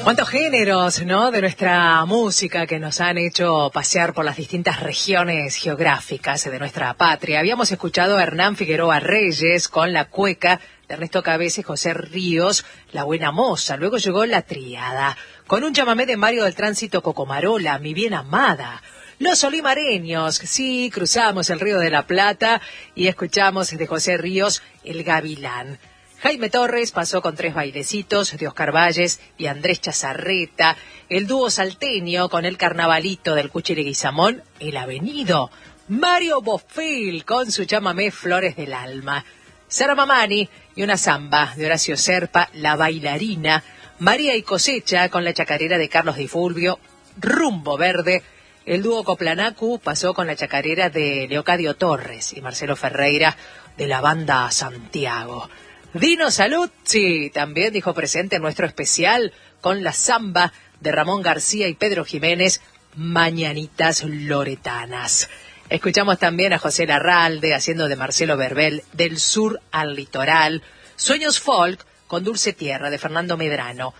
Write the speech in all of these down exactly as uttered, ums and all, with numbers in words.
Cuántos géneros, ¿no?, de nuestra música que nos han hecho pasear por las distintas regiones geográficas de nuestra patria. Habíamos escuchado a Hernán Figueroa Reyes con La Cueca, de Ernesto Cabezas y José Ríos, La Buena Moza. Luego llegó La Tríada, con un chamamé de Mario del Tránsito Cocomarola, Mi Bien Amada. Los Olimareños, sí, cruzamos el Río de la Plata y escuchamos de José Ríos El Gavilán. Jaime Torres pasó con Tres Bailecitos de Oscar Valles y Andrés Chazarreta, el dúo salteño con El Carnavalito del Cuchi Leguizamón, El Avenido, Mario Bofill con su chamamé Flores del Alma, Sara Mamani y una samba de Horacio Serpa, La Bailarina, María y Cosecha con la chacarera de Carlos Di Fulvio, Rumbo Verde. El dúo Coplanacu pasó con la chacarera de Leocadio Torres y Marcelo Ferreira de la banda Santiago. Dino Saluzzi también dijo presente en nuestro especial con la samba de Ramón García y Pedro Jiménez, Mañanitas Loretanas. Escuchamos también a José Larralde haciendo de Marcelo Verbel, Del Sur al Litoral, Sueños Folk con Dulce Tierra de Fernando Medrano.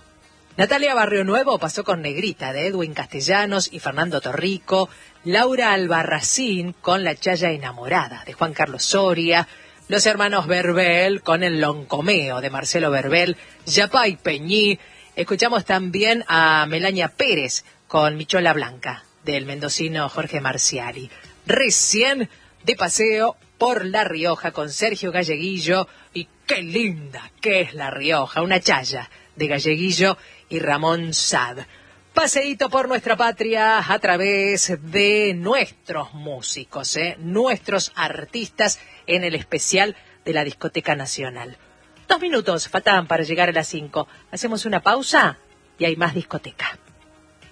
Natalia Barrio Nuevo pasó con Negrita de Edwin Castellanos y Fernando Torrico, Laura Albarracín con La Chaya Enamorada de Juan Carlos Soria, los hermanos Verbel con El Loncomeo de Marcelo Verbel, Yapay Peñí. Escuchamos también a Melania Pérez con Michola Blanca del mendocino Jorge Marciali. Recién de paseo por La Rioja con Sergio Galleguillo, y qué linda que es La Rioja, una chaya de Galleguillo y Ramón Sad. Paseíto por nuestra patria a través de nuestros músicos, ¿eh? nuestros artistas en el especial de la Discoteca Nacional. Dos minutos faltaban para llegar a las cinco. Hacemos una pausa y hay más discoteca.